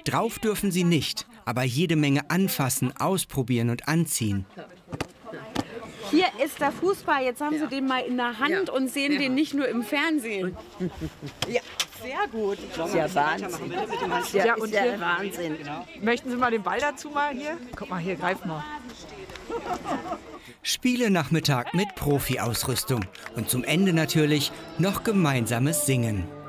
Drauf dürfen sie nicht, aber jede Menge anfassen, ausprobieren und anziehen. Hier ist der Fußball, jetzt haben Sie den mal in der Hand und sehen den nicht nur im Fernsehen. Ja, sehr gut. Das ist ja Wahnsinn. Das ist ja, Wahnsinn. Möchten Sie mal den Ball dazu mal hier? Guck mal, hier, greif mal. Spielenachmittag mit Profi-Ausrüstung und zum Ende natürlich noch gemeinsames Singen.